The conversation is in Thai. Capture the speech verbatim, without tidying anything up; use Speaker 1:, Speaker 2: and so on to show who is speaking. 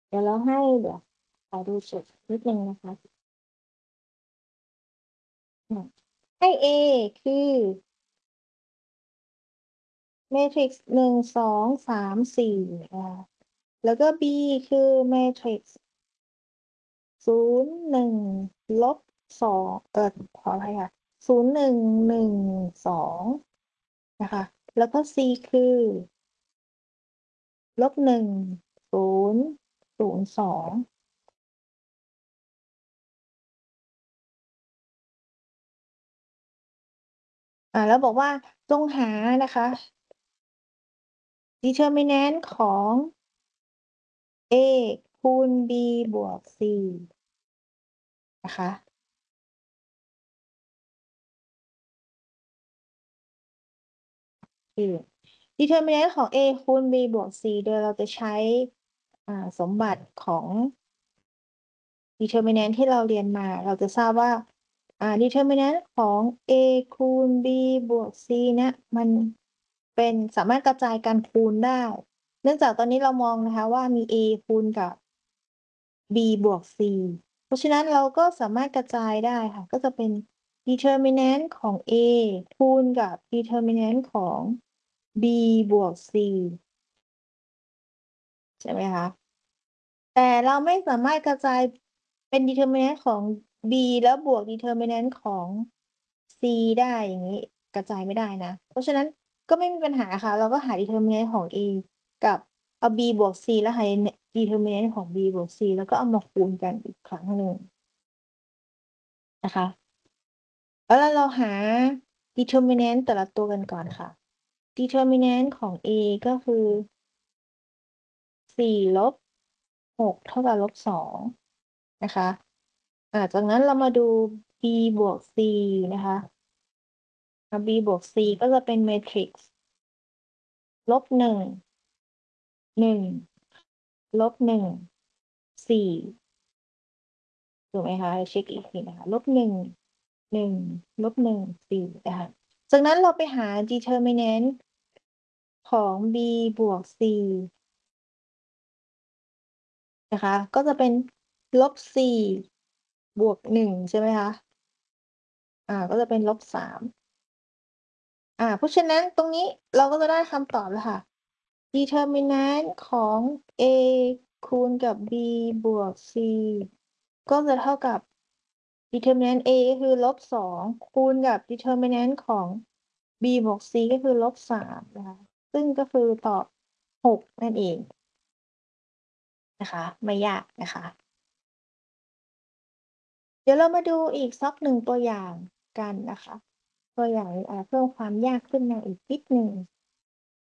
Speaker 1: เดี๋ยวเราให้ เดี๋ยวขอดูสูตรนิดหนึ่งนะคะ อืม ให้ A คือ แมทริกซ์ หนึ่ง สอง สาม สี่ นะคะ แล้วก็ B คือ แมทริกซ์ ศูนย์ หนึ่ง ลบ สอง เอ่อ ขออภัยค่ะ ศูนย์ หนึ่ง หนึ่ง สอง นะคะ แล้วก็ C คือ ลบ หนึ่ง ศูนย์ ศูนย์ สอง อ่า แล้วบอกว่าจงหานะคะ determinant ของ A คูณ B บวก C นะคะ อืม determinant ของ A คูณ B บวก C โดยเราจะใช้ อ่า สมบัติของ determinant ที่เราเรียนมา เราจะทราบว่า อ่า determinant ของ A คูณ B บวก C เนี่ย มันเป็น สามารถกระจายการคูณได้ เนื่องจากตอนนี้เรามองนะคะว่า มี A คูณกับ B บวก C เพราะฉะนั้นเราก็สามารถกระจายได้ค่ะ ก็จะเป็น determinant ของ A คูณกับ determinant ของ B บวก C ใช่ไหมคะ? แต่เราไม่สามารถกระจายเป็น determinant ของ B แล้วบวก determinant ของ C ได้ อย่างงี้ กระจายไม่ได้นะ เพราะฉะนั้นก็ไม่มีปัญหาค่ะ เราก็หา determinant ของ A กับเอา B บวก C แล้วหา determi determinant ของ B บวก C แล้วก็เอามาคูณกันอีกครั้งหนึ่ง นะคะ แล้วเราหา determinant แต่ละตัวกันก่อนค่ะ determinant ของ A ก็คือ สี่ ลบ หก เท่ากับ ลบ สอง นะคะ อ่า จากนั้นเรามาดู B บวก C นะคะ อ่า B บวก C ก็จะเป็น แมทริกซ์ ลบ หนึ่ง หนึ่ง ลบ หนึ่ง สี่ ถูกไหมคะ? เช็กอีกทีนะคะ ลบ หนึ่ง หนึ่ง ลบ หนึ่ง สี่ นะคะ จากนั้นเราไปหา determinant ของ B บวก C นะคะ ก็จะเป็น ลบ สี่ บวก หนึ่ง ใช่ไหมคะ? อ่า ก็จะเป็น ลบ สาม อ่า เพราะฉะนั้นตรงนี้เราก็จะได้คำตอบแล้วค่ะ determinant ของ A คูณกับ B บวก C ก็จะเท่ากับ determinant A ก็คือ ลบ สอง คูณกับ determinant ของ B บวก C ก็คือ ลบ สาม นะคะ ซึ่งก็คือตอบ หก นั่นเอง นะคะ ไม่ยากนะคะ เดี๋ยวเรามาดูอีกสัก หนึ่ง ตัวอย่างกันนะคะ ตัวอย่าง อ่า เพิ่มความยากขึ้นมาอีกนิดหนึ่ง